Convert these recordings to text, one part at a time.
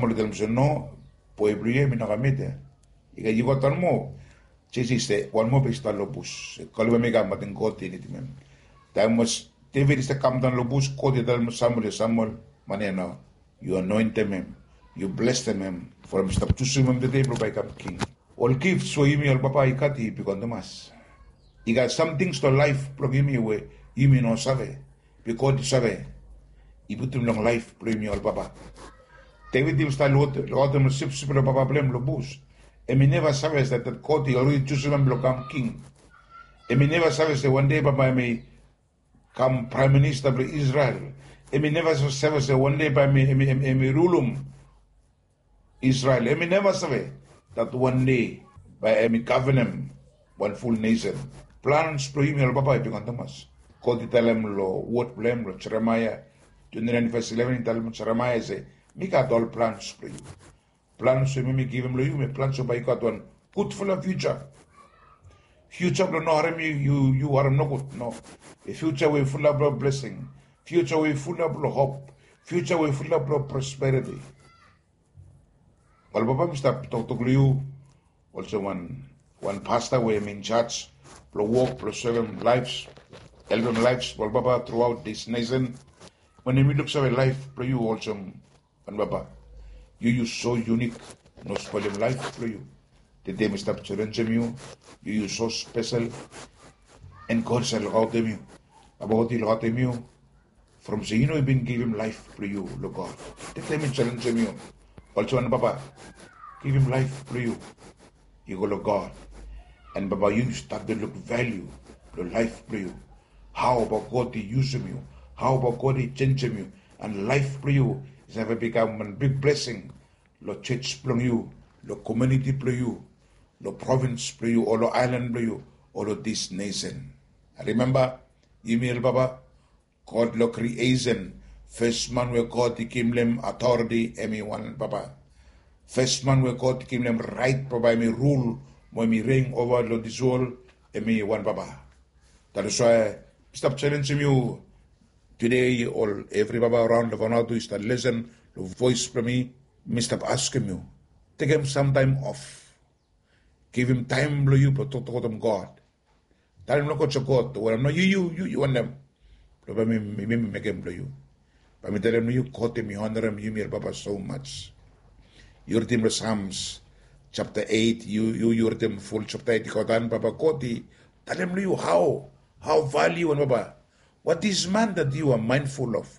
Samuel del no, poi brie mi nagamete. Ika yukotan mo, chesiste, one more pista lobus, kalwa mega matin koti ni timem. Tamos, David is the kamdan lobus koti dal Samuel, manena, you anoint them, you bless them, for Mr. Tusumum the day by king. All gifts so yimi al papa ikati pikondomas. You got some things to life, plugimi we, yimi no save, because save, ibutum long life, plugimi al papa. David dim sta lotem sip papa blem lobus. And me never sabes that koti already Tusumum become king. And me never sabes that one day papa may come prime minister of Israel. And me never sabes that one day by me rulum Israel. And me never sabes that one day by me govern one full nation. Plans pro email papa ipingan Thomas. Koti talem lo word blem lo Jeremiah 29:11 talem Jeremiah say mika all plans pro you. Plans so me give him lo you me plans so by got one good for the future. Future no harm you are no good no. A future way full of blessing. Future way full of hope. Future way full of prosperity. Well, Papa, Mr. Talk to you. Also, one pastor where I'm in church, plus walk, plus 7 lives, 11 lives, well, Papa, throughout this nation. When you look at life, plus you also, and Papa, you so unique, no spoil life for you. The day Mr. Challenge you so special, and God shall look out you. About the lot of you, from the you been given life for you, Lord God. The day challenge you. Also, and Papa, give him life for you. You go to God. And Baba, you start to look value, the life for you. How about God to use you? How about God to change you? And life for you is ever become a big blessing. The church for you, the community for you, the province for you, or the island for you, or this nation. I remember, email Baba, God the creation. First man where God came them authority, one Baba. First man where God came them right, provide me rule, when me reign over this world, one Baba. That is why stop challenging you today, or every Baba around the Vanuatu is to listen, the voice from me, stop asking you. Take him some time off. Give him time, blow you, but talk to them God. Tell him, look at your God, where I'm not you want them. But me make him blow you. But me tell him, you caught him, you honor him, you me Baba so much. You read him Psalms, chapter 8, you read him full chapter 8, you got Baba Koti. Tell him, you how value and Baba. What is man that you are mindful of?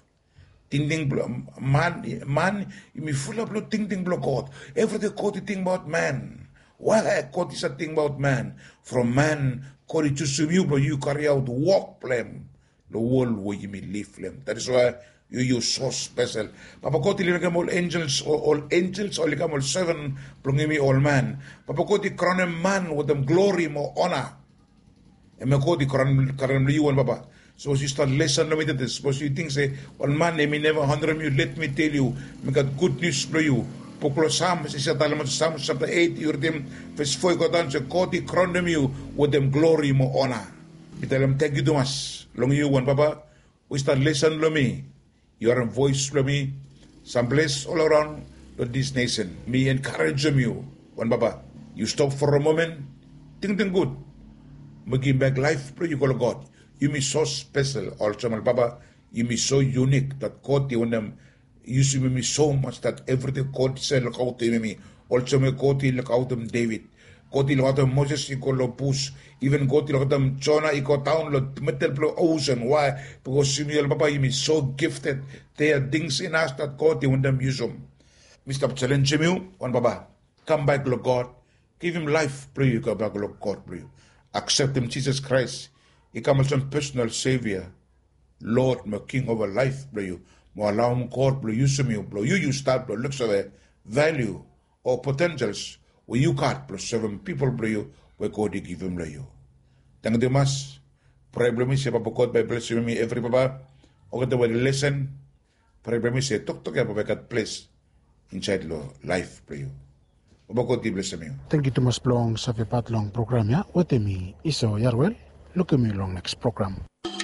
Man, you full of thinking blow God. Everything Koti think about man. Why Koti is a thing about man? From man, Koti to you carry out walk plan. The world where you may live them. That is why you so special. Papa Koti become all angels, or become all 7, plungimi all man. Papa Koti crown a man with them glory, more honor. And me Koti crown you and Papa. So you start lesson limited this. Suppose you think say, one man may never 100 you. Let me tell you, me got good news for you. Puklo Psalms, Psalms chapter 8, you read them, verse 4, go down, say, Koti crown them you with them glory, more honor. You tell them, thank you to us. Long you one Papa, we start listen to me. You are a voice to me. Some place all around this nation. Me encourage you. One Papa, you stop for a moment. Think good. Me give back life to you, God. You me so special. Also, my Papa, you me so unique that God you them use me so much that everything God say look out to me. Also, me God look out to David. God look out to Moses. He call push. Even God look out to Jonah. He go down the metal ocean. Why? Because you Papa, you me so gifted. There are things in us that God you want them use them. Mr. Challenge you, one Papa. Come back, Lord God. Give him life, pray you. Come back, Lord God, pray you. Accept him, Jesus Christ. He comes as personal Savior. Lord, my King over life, pray you. Mo allow him, God, pray use me, blow you start, blow looks of value or potentials. Where you can't, plus 7 people, pray you, where God give him, pray you. Thank you much. Pray, pray me, say, Papa God, by blessing me, every Papa. Okay, the way listen. Pray, pray me, say, talk to Papa, God, place inside life, pray you. Thank you to Mas Blong sa Vipatlong program ya. Wate mi iso yarwel. Look at me long next program.